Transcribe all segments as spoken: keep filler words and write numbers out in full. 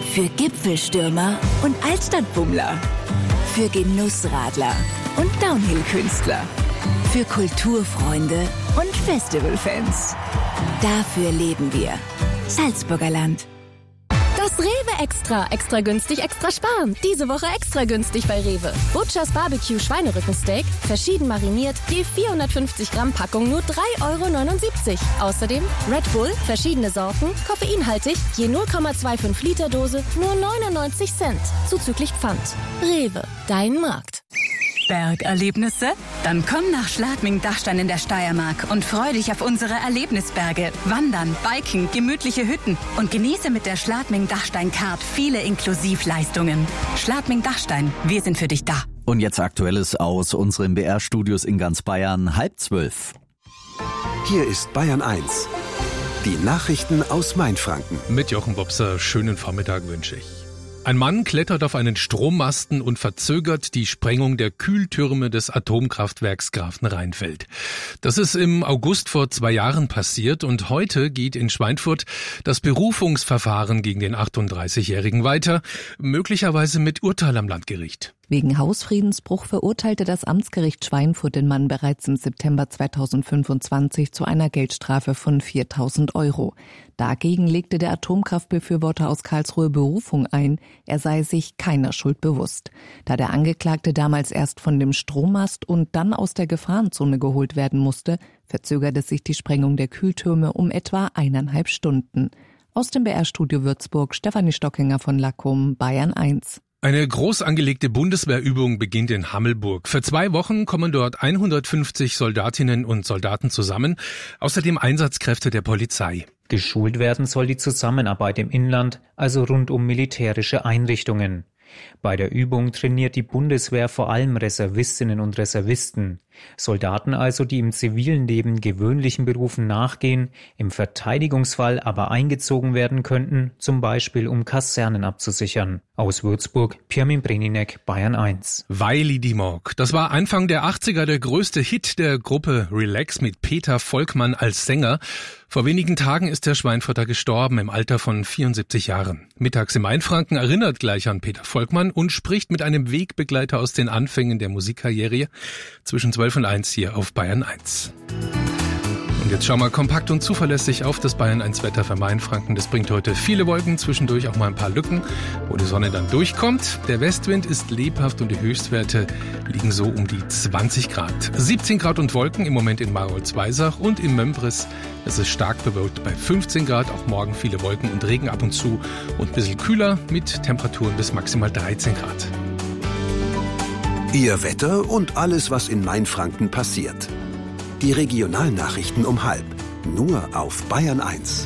Für Gipfelstürmer und Altstadtbummler. Für Genussradler und Downhill-Künstler. Für Kulturfreunde und Festivalfans. Dafür leben wir. Salzburger Land. Das Rewe Extra. Extra günstig, extra sparen. Diese Woche extra günstig bei Rewe. Butchers Barbecue Schweinerückensteak, verschieden mariniert, je vierhundertfünfzig Gramm Packung nur drei Euro neunundsiebzig. Außerdem Red Bull, verschiedene Sorten, koffeinhaltig, je null Komma fünfundzwanzig Liter Dose, nur neunundneunzig Cent. Zuzüglich Pfand. Rewe, dein Markt. Bergerlebnisse? Dann komm nach Schladming-Dachstein in der Steiermark und freu dich auf unsere Erlebnisberge. Wandern, Biken, gemütliche Hütten und genieße mit der Schladming-Dachstein-Card viele Inklusivleistungen. Schladming-Dachstein, wir sind für dich da. Und jetzt Aktuelles aus unseren B R-Studios in ganz Bayern, halb zwölf. Hier ist Bayern eins. Die Nachrichten aus Mainfranken. Mit Jochen Bobser, schönen Vormittag wünsche ich. Ein Mann klettert auf einen Strommasten und verzögert die Sprengung der Kühltürme des Atomkraftwerks Grafenrheinfeld. Das ist im August vor zwei Jahren passiert und heute geht in Schweinfurt das Berufungsverfahren gegen den achtunddreißigjährigen weiter, möglicherweise mit Urteil am Landgericht. Wegen Hausfriedensbruch verurteilte das Amtsgericht Schweinfurt den Mann bereits im September zweitausendfünfundzwanzig zu einer Geldstrafe von viertausend Euro. Dagegen legte der Atomkraftbefürworter aus Karlsruhe Berufung ein, er sei sich keiner Schuld bewusst. Da der Angeklagte damals erst von dem Strommast und dann aus der Gefahrenzone geholt werden musste, verzögerte sich die Sprengung der Kühltürme um etwa eineinhalb Stunden. Aus dem B R-Studio Würzburg, Stefanie Stockinger von Lackum, Bayern eins. Eine groß angelegte Bundeswehrübung beginnt in Hammelburg. Für zwei Wochen kommen dort hundertfünfzig Soldatinnen und Soldaten zusammen, außerdem Einsatzkräfte der Polizei. Geschult werden soll die Zusammenarbeit im Inland, also rund um militärische Einrichtungen. Bei der Übung trainiert die Bundeswehr vor allem Reservistinnen und Reservisten. Soldaten also, die im zivilen Leben gewöhnlichen Berufen nachgehen, im Verteidigungsfall aber eingezogen werden könnten, zum Beispiel um Kasernen abzusichern. Aus Würzburg, Pirmin Breninek, Bayern eins. Weili die Morg. Das war Anfang der achtziger der größte Hit der Gruppe Relax mit Peter Volkmann als Sänger. Vor wenigen Tagen ist der Schweinfurter gestorben im Alter von vierundsiebzig Jahren. Mittags im Mainfranken erinnert gleich an Peter Volkmann und spricht mit einem Wegbegleiter aus den Anfängen der Musikkarriere zwischen zwölf und eins hier auf Bayern eins. Und jetzt schauen wir kompakt und zuverlässig auf das Bayern eins Wetter für Mainfranken. Das bringt heute viele Wolken, zwischendurch auch mal ein paar Lücken, wo die Sonne dann durchkommt. Der Westwind ist lebhaft und die Höchstwerte liegen so um die zwanzig Grad. siebzehn Grad und Wolken im Moment in Marolz-Weisach und in Mömbris. Es ist stark bewölkt bei fünfzehn Grad, auch morgen viele Wolken und Regen ab und zu und ein bisschen kühler mit Temperaturen bis maximal dreizehn Grad. Ihr Wetter und alles, was in Mainfranken passiert. Die Regionalnachrichten um halb. Nur auf Bayern eins.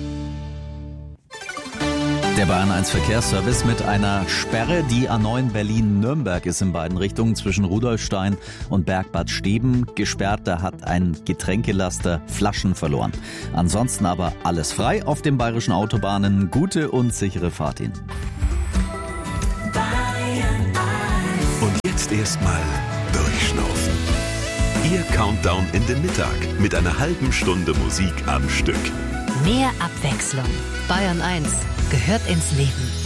Der Bayern eins Verkehrsservice mit einer Sperre. Die A neun Berlin-Nürnberg ist in beiden Richtungen zwischen Rudolfstein und Bergbad Steben gesperrt. Da hat ein Getränkelaster Flaschen verloren. Ansonsten aber alles frei auf den bayerischen Autobahnen. Gute und sichere Fahrt Ihnen. Und jetzt erstmal durchschnaufen. Ihr Countdown in den Mittag mit einer halben Stunde Musik am Stück. Mehr Abwechslung. Bayern eins gehört ins Leben.